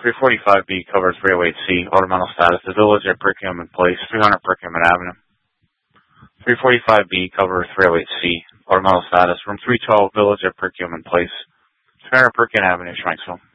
345B covers 308C, ornamental status, the village at Brickham in place, 300 Brickham Avenue. 345B covers 308C, ornamental status, room 312, village at Brickham in place, 300 Brickham Avenue, Schranksville.